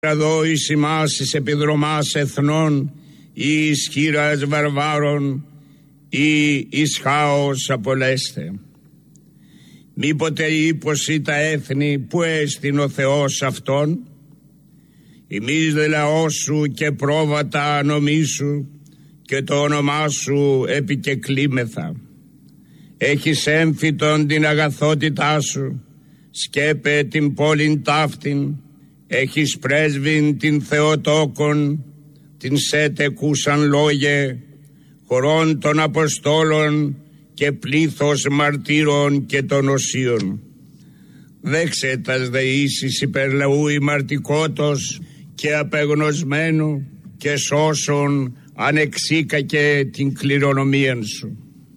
Εδώ εις ημάς εις επιδρομάς εθνών ή εις χείρας βαρβάρων ή εις χάος απολέστε. Μήποτε ύποση τα έθνη που έστειν ο Θεός αυτόν, ημείς δε λαός σου και πρόβατα ανομίσου και το όνομά σου επικεκλήμεθα. Έχεις έμφυτον την αγαθότητά σου, σκέπε την πόλην ταύτην, έχεις πρέσβην την Θεοτόκον, την σέτεκουσαν λόγε, χωρών των Αποστόλων και πλήθος μαρτύρων και των οσίων. Δέξε τας δεήσεις υπερλαού ημαρτικότος και απεγνωσμένου και σώσον ανεξίκακε την κληρονομίαν σου.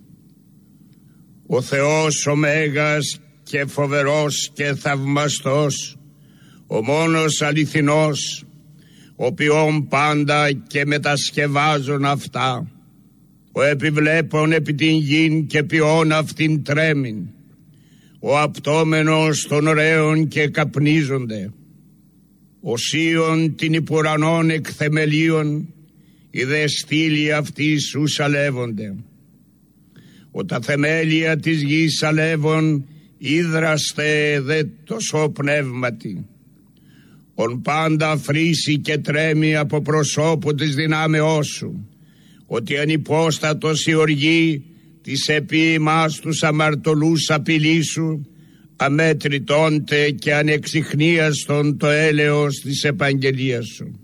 Ο Θεός ο Μέγας και φοβερός και θαυμαστός, ο μόνος αληθινός, ο ποιόν πάντα και μετασκευάζον αυτά, ο επιβλέπων επί την γην και ποιόν αυτήν τρέμην, ο απτόμενος των ωραίων και καπνίζονται, ο σίων την υπουρανών εκ θεμελίων, οι δε στήλοι αυτής σου σαλεύονται. Ο τα θεμέλια της γης σαλεύων, ίδραστε δε τόσο πνεύματι. Ον πάντα φρύσει και τρέμει από προσώπου της δυνάμεώς σου, ότι ανυπόστατος η οργή της επί ημάς τους αμαρτωλούς απειλή σου, αμέτρητόνται και ανεξιχνίαστον το έλεος της επαγγελίας σου.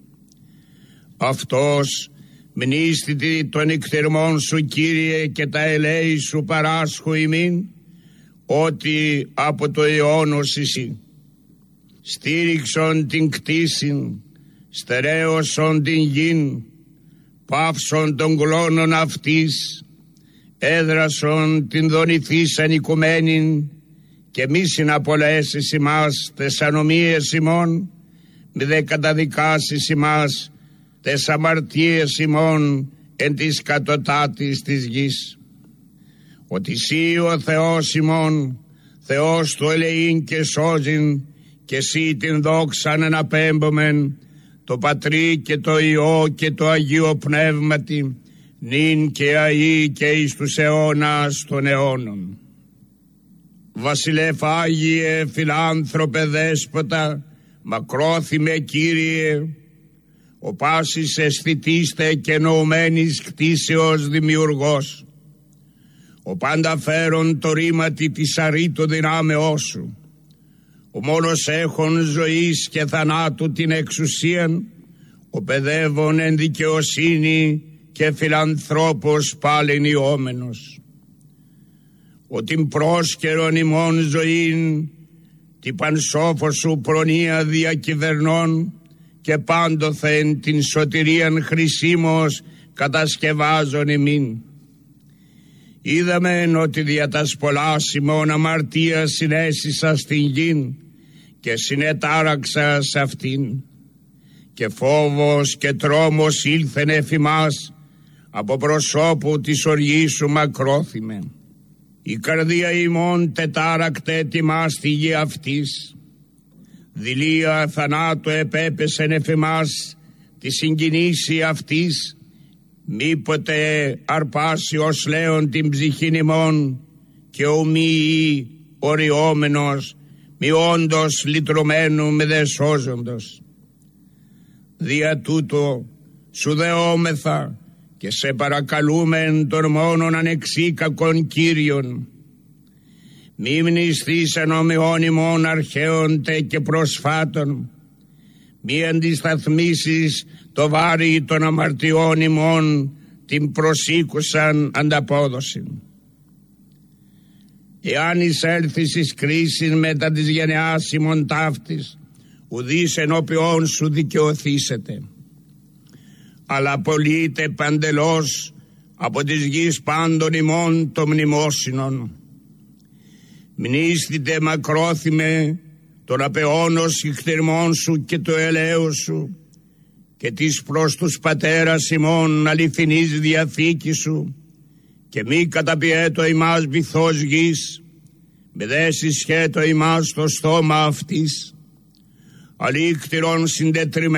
Αυτός μνήστητη των εκτερμών σου, Κύριε, και τα ελέη σου παράσχου ημίν, ότι από το αιώνος εσύ. Στήριξον την κτήσιν, στερέωσον την γην, πάυσον των κλώνων αυτής, έδρασον την δονηθήσαν οικουμένην, και μη συναπολέσεις ημάς τες ανομίες ημών, μη δε καταδικάσεις ημάς τες αμαρτίες ημών εν της κατωτάτης της γης. Ότι σύ ο Θεός ημών, Θεός του ελεήν και σώζειν, και εσύ την δόξαν εναπέμπομεν, το Πατρί και το Υιό και το Αγίο Πνεύματι, νυν και αεί και εις τους αιώνας των αιώνων. Βασιλεύ Άγιε, φιλάνθρωπε δέσποτα, μακρόθυμε Κύριε, ο πάσης αισθητήστε και νοουμένης κτίσεως δημιουργός, ο πάντα φέρον το ρήματι της αρήτου δυνάμεώς σου, ο μόνος έχων ζωής και θανάτου την εξουσίαν, ο παιδεύων εν δικαιοσύνη και φιλανθρώπος πάλιν ιόμενος. Ο την πρόσκαιρον ημών ζωήν, την πανσόφο σου προνοία διακυβερνών, και πάντοθεν την σωτηρίαν χρησίμως κατασκευάζον ημίν. Είδαμεν ότι δια τας πολλάς ημών αμαρτίας συνέσισα στην γην και συνετάραξα σ' αυτήν, και φόβος και τρόμος ήλθεν εφ' ημάς, από προσώπου της οργής σου μακρόθυμε. Η καρδία ημών τετάρακτε τιμά στη γη αυτής, δειλία θανάτου επέπεσεν εφ' ημάς τη συγκινήση αυτής, μήποτε αρπάσει ως λέον την ψυχήν ημών, και ομοίη οριόμενος, μη όντως λυτρωμένου με δε σώζοντος. Δια τούτο σου δεόμεθα και σε παρακαλούμεν τον μόνον ανεξίκακον Κύριον. Μη μνηστείς εν ομοιών ημών αρχαίων τε και προσφάτων, μη αντισταθμίσεις το βάρη των αμαρτιών ημών την προσήκουσαν ανταπόδοση. Εάν εισέλθεις εις κρίσιν μετά της γενεάς ημών ταύτης, ουδείς ενώπιόν σου δικαιωθήσετε. Αλλά απολύτε παντελώς από της γης πάντων ημών το μνημόσυνον. Μνήστητε μακρόθυμε τον απεώνος ηχθερμών σου και το ελέος σου, και της προς τους πατέρας ημών αληθινής διαθήκη σου, και μη καταπιέτω ημάς βυθός γης, με δε συσχέτω ημάς το στόμα αυτής, αλήκτηρον συντετριμένων